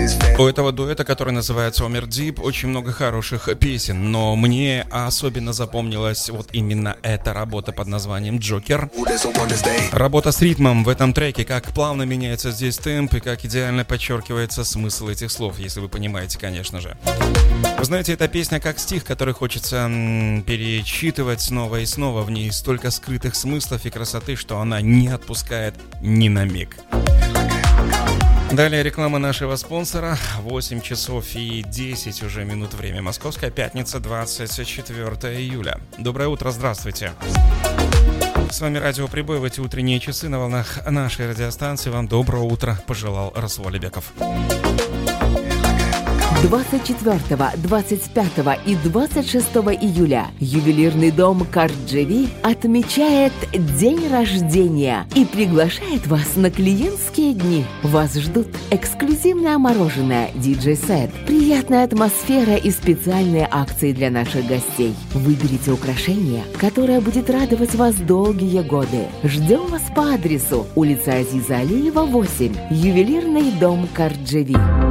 У этого дуэта, который называется Омер Дип, очень много хороших песен, но мне особенно запомнилась вот именно эта работа под названием «Джокер». Работа с ритмом в этом треке, как плавно меняется здесь темп и как идеально подчеркивается смысл этих слов, если вы понимаете, конечно же. Вы знаете, эта песня как стих, который хочется перечитывать снова и снова. В ней столько скрытых смыслов и красоты, что она не отпускает ни на миг. Далее реклама нашего спонсора. 8 часов и 10 уже минут время. Московская пятница, 24 июля. Доброе утро, здравствуйте. С вами Радио Прибой в эти утренние часы на волнах нашей радиостанции. Вам доброго утра пожелал Расул Алибеков. 24, 25 и 26 июля ювелирный дом Карджеви отмечает день рождения и приглашает вас на клиентские дни. Вас ждут эксклюзивное мороженое, диджей-сет, приятная атмосфера и специальные акции для наших гостей. Выберите украшение, которое будет радовать вас долгие годы. Ждем вас по адресу улица Азиза Алиева, 8, ювелирный дом Карджеви.